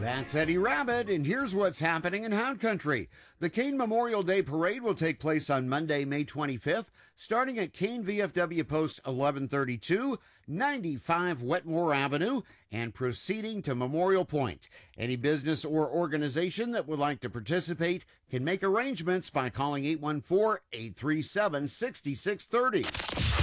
That's Eddie Rabbit, and here's what's happening in Hound Country. The Kane Memorial Day Parade will take place on Monday, May 25th, starting at Kane VFW Post 1132, 95 Wetmore Avenue, and proceeding to Memorial Point. Any business or organization that would like to participate can make arrangements by calling 814-837-6630.